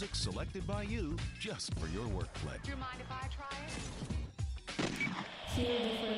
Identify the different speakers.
Speaker 1: music selected by you just for your workplace.
Speaker 2: Do you mind if I try it?
Speaker 3: Hear the